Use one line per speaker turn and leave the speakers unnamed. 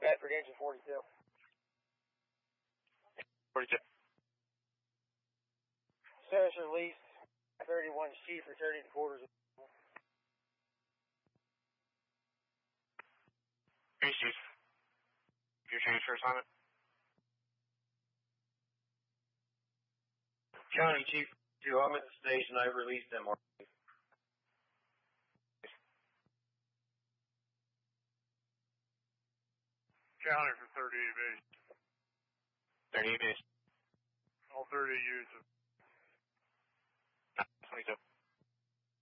Bedford engine 42.
42.
Status release. 31 Chief returning to quarters.
Hey, Chief. Your transfer assignment?
County Chief 2, I'm at the station. I released them.
County for 38 base.
38 base.
All 30 units.
22.